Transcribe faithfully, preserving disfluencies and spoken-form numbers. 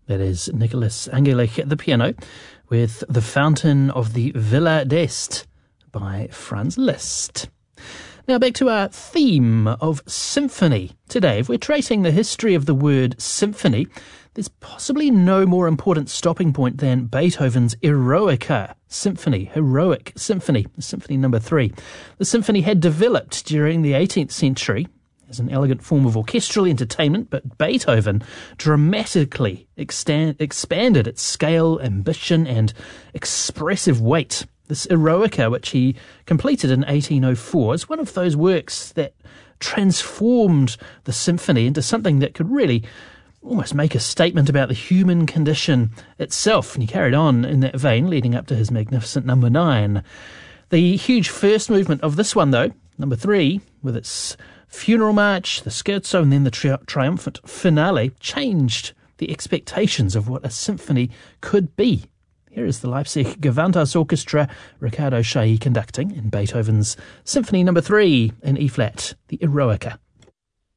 That is Nicholas Angelich at the piano with The Fountain of the Villa d'Este by Franz Liszt. Now back to our theme of symphony today. If we're tracing the history of the word symphony, there's possibly no more important stopping point than Beethoven's Eroica Symphony, Heroic Symphony, Symphony number three. The symphony had developed during the eighteenth century as an elegant form of orchestral entertainment, but Beethoven dramatically extend, expanded its scale, ambition, and expressive weight. This Eroica, which he completed in eighteen oh four, is one of those works that transformed the symphony into something that could really almost make a statement about the human condition itself. And he carried on in that vein, leading up to his magnificent number nine. The huge first movement of this one, though, number three, with its funeral march, the scherzo, and then the tri- triumphant finale, changed the expectations of what a symphony could be. Here is the Leipzig Gewandhaus Orchestra, Riccardo Chailly conducting in Beethoven's Symphony number three in E-flat, the Eroica.